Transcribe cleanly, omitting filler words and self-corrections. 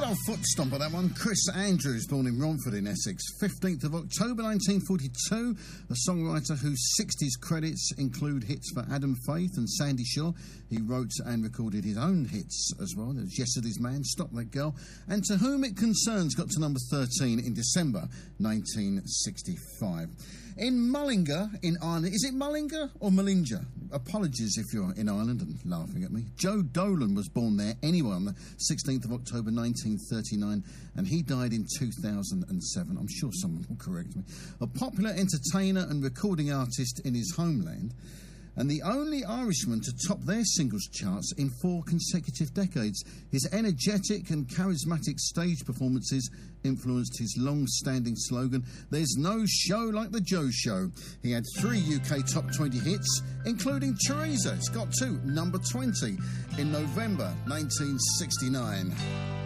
Good old foot stomper, that one. Chris Andrews, born in Romford in Essex, 15th of October 1942. A songwriter whose 60s credits include hits for Adam Faith and Sandy Shaw. He wrote and recorded his own hits as well. There's Yesterday's Man, Stop That Girl, and To Whom It Concerns got to number 13 in December 1965. In Mullingar, in Ireland, is it Mullingar or Mullingar? Apologies if you're in Ireland and laughing at me. Joe Dolan was born there anyway on the 16th of October 1939, and he died in 2007. I'm sure someone will correct me. A popular entertainer and recording artist in his homeland, and the only Irishman to top their singles charts in 4 consecutive decades. His energetic and charismatic stage performances influenced his long-standing slogan, "There's no show like the Joe Show." He had 3 UK top 20 hits, including Teresa. It's got to number 20 in November 1969.